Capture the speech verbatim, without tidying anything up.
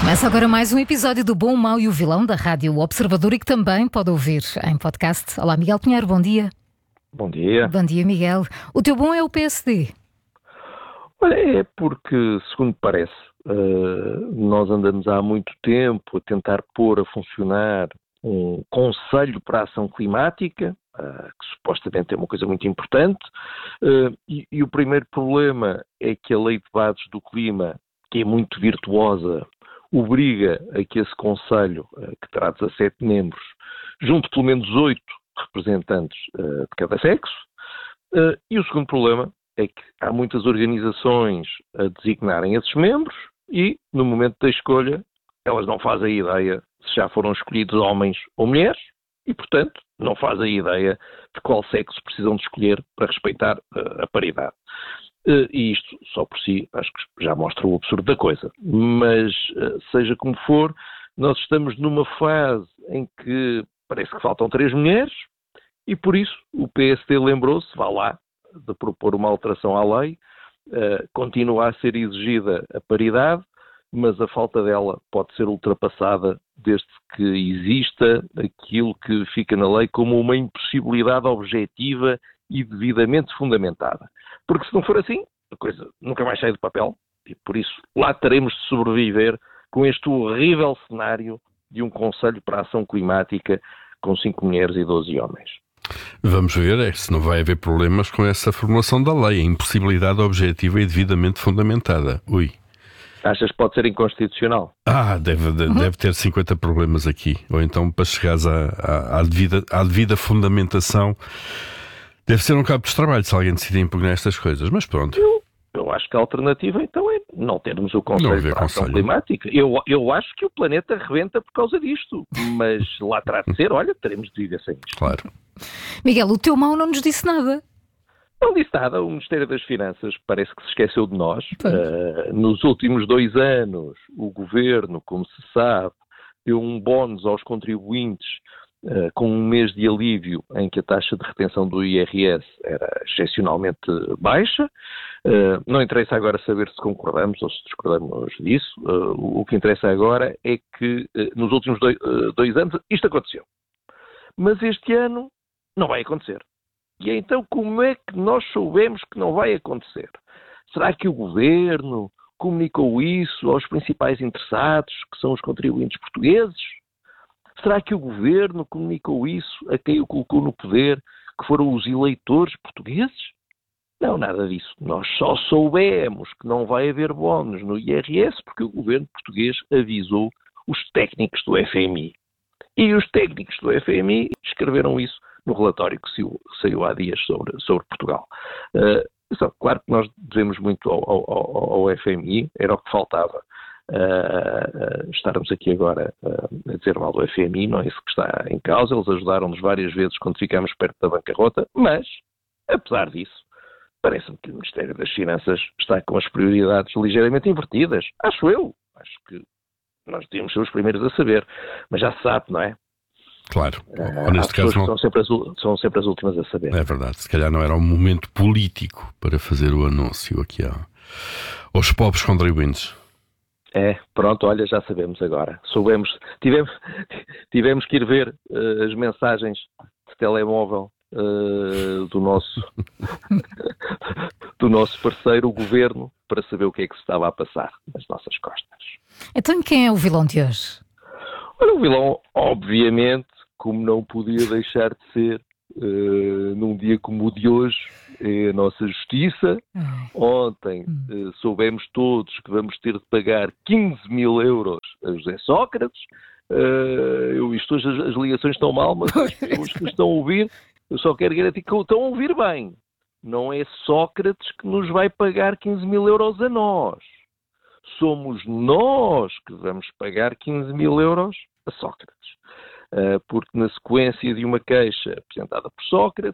Começa agora mais um episódio do Bom, o Mau e o Vilão da Rádio Observador e que também pode ouvir em podcast. Olá, Miguel Pinheiro, bom dia. Bom dia. Bom dia, Miguel. O teu bom é o P S D? Olha, é porque, segundo parece, uh, nós andamos há muito tempo a tentar pôr a funcionar um Conselho para a Ação Climática, uh, que supostamente é uma coisa muito importante, uh, e, e o primeiro problema é que a Lei de Bases do Clima, que é muito virtuosa, obriga a que esse Conselho, uh, que terá dezassete membros, junte pelo menos oito representantes uh, de cada sexo, uh, e o segundo problema é que há muitas organizações a designarem esses membros e, no momento da escolha, elas não fazem ideia se já foram escolhidos homens ou mulheres e, portanto, não fazem ideia de qual sexo precisam de escolher para respeitar uh, a paridade. Uh, e isto, só por si, acho que já mostra o absurdo da coisa. Mas, uh, seja como for, nós estamos numa fase em que parece que faltam três mulheres e, por isso, o P S D lembrou-se, vá lá, de propor uma alteração à lei, uh, continua a ser exigida a paridade, mas a falta dela pode ser ultrapassada desde que exista aquilo que fica na lei como uma impossibilidade objetiva e devidamente fundamentada. Porque se não for assim, a coisa nunca mais sai do papel e por isso lá teremos de sobreviver com este horrível cenário de um Conselho para a Ação Climática com cinco mulheres e doze homens. Vamos ver é, se não vai haver problemas com essa formulação da lei, a impossibilidade objetiva e devidamente fundamentada. Ui. Achas que pode ser inconstitucional? Ah, deve, deve, deve ter cinquenta problemas aqui. Ou então, para chegares à, à, à, devida, à devida fundamentação, deve ser um cabo de trabalho se alguém decidir impugnar estas coisas. Mas pronto. Eu, eu acho que a alternativa, então, é não termos o Conselho para a Ação Climática. Eu, eu acho que o planeta rebenta por causa disto. Mas lá terá de ser, olha, teremos de viver sem isto. Claro. Miguel, o teu mau não nos disse nada. Não disse nada. O Ministério das Finanças parece que se esqueceu de nós. Uh, nos últimos dois anos, o Governo, como se sabe, deu um bónus aos contribuintes uh, com um mês de alívio em que a taxa de retenção do I R S era excepcionalmente baixa. Uh, não interessa agora saber se concordamos ou se discordamos disso. Uh, o que interessa agora é que uh, nos últimos dois, uh, dois anos isto aconteceu. Mas este ano não vai acontecer. E então como é que nós soubemos que não vai acontecer? Será que o Governo comunicou isso aos principais interessados, que são os contribuintes portugueses? Será que o Governo comunicou isso a quem o colocou no poder, que foram os eleitores portugueses? Não, nada disso. Nós só soubemos que não vai haver bónus no I R S porque o Governo português avisou os técnicos do F M I. E os técnicos do F M I escreveram isso no relatório que saiu, saiu há dias sobre, sobre Portugal. Uh, só, claro que nós devemos muito ao, ao, ao F M I, era o que faltava. Uh, uh, estarmos aqui agora uh, a dizer mal do F M I, não é isso que está em causa. Eles ajudaram-nos várias vezes quando ficámos perto da bancarrota, mas, apesar disso, parece-me que o Ministério das Finanças está com as prioridades ligeiramente invertidas. Acho eu. Acho que nós devíamos ser os primeiros a saber, mas já se sabe, não é? Claro. Uh, Ou neste caso não... são, sempre as, são sempre as últimas a saber. É verdade. Se calhar não era um momento político para fazer o anúncio aqui ao... aos pobres contribuintes. É, pronto, olha, já sabemos agora. Soubemos, tivemos, tivemos que ir ver uh, as mensagens de telemóvel uh, do nosso do nosso parceiro, o Governo, para saber o que é que se estava a passar nas nossas costas. Então quem é o vilão de hoje? Olha, o vilão, obviamente, como não podia deixar de ser, uh, num dia como o de hoje, é a nossa justiça. Ai. Ontem uh, soubemos todos que vamos ter de pagar quinze mil euros a José Sócrates. Uh, eu isto hoje as, as ligações estão mal, mas as pessoas que estão a ouvir, eu só quero garantir que estão a ouvir bem. Não é Sócrates que nos vai pagar quinze mil euros a nós. Somos nós que vamos pagar quinze mil euros a Sócrates. Uh, porque na sequência de uma queixa apresentada por Sócrates,